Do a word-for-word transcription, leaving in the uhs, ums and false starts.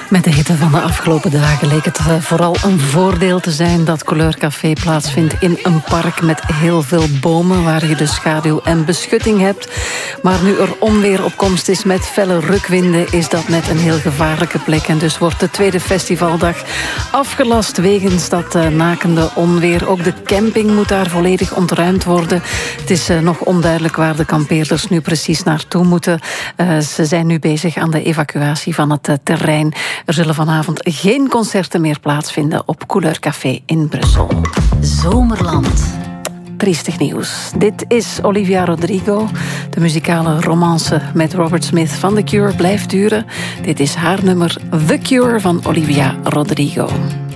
Met de hitte van de afgelopen dagen leek het vooral een voordeel te zijn dat Couleur Café plaatsvindt in een park met heel veel bomen waar je dus schaduw en beschutting hebt. Maar nu er onweer op komst is met felle rukwinden, is dat net een heel gevaarlijke plek. En dus wordt de tweede festivaldag afgelast wegens dat uh, nakende onweer. Ook de camping moet daar volledig ontruimd worden. Het is uh, nog onduidelijk waar de kampeerders nu precies naartoe moeten. Uh, ze zijn nu bezig aan de evacuatie van het uh, terrein. Er zullen vanavond geen concerten meer plaatsvinden op Couleur Café in Brussel. Zomerland. Triestig nieuws. Dit is Olivia Rodrigo. De muzikale romance met Robert Smith van The Cure blijft duren. Dit is haar nummer The Cure van Olivia Rodrigo.